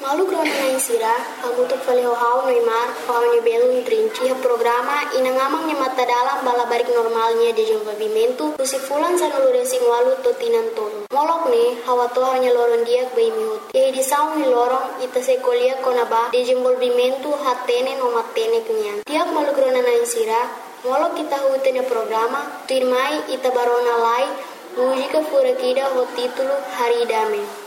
Malu krona na insira, hamutuk faleo hau Neymar, hau ni belum trinci programa inangamang ni mata dalam balabarik normalnya de desenvolvimento, usifulan sa nuluresing walu totinan tolo. Molok ni, hawato hanya lorong diak bay mihut. Ye di saung ni lorong, ita se kolia konaba desenvolvimento hatene no matene kenyan. Tiak malu krona na insira, molok kita hutene programa, tuirmai ita barona lai, música furakida ho título Haridame.